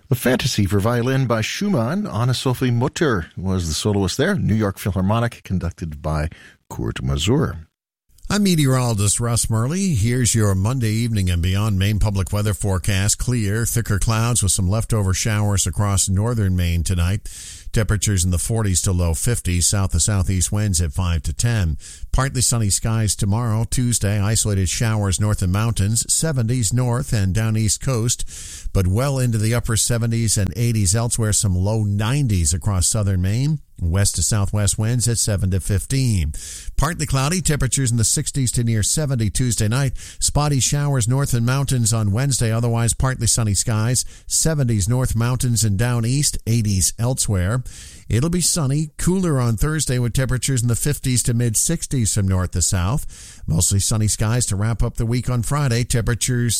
The Fantasy for Violin by Schumann. Anna-Sophie Mutter was the soloist there. New York Philharmonic, conducted by Kurt Masur. I'm meteorologist Russ Murley. Here's your Monday evening and beyond Maine public weather forecast. Clear, thicker clouds with some leftover showers across northern Maine tonight. Temperatures in the 40s to low 50s, south to southeast winds at 5 to 10. Partly sunny skies tomorrow, Tuesday. Isolated showers north of mountains, 70s north and down east coast, but well into the upper 70s and 80s elsewhere. Some low 90s across southern Maine. West to southwest winds at 7 to 15. Partly cloudy, temperatures in the 60s to near 70 Tuesday night. Spotty showers north and mountains on Wednesday, otherwise partly sunny skies. 70s north mountains and down east, 80s elsewhere. It'll be sunny, cooler on Thursday with temperatures in the 50s to mid 60s from north to south. Mostly sunny skies to wrap up the week on Friday. Temperatures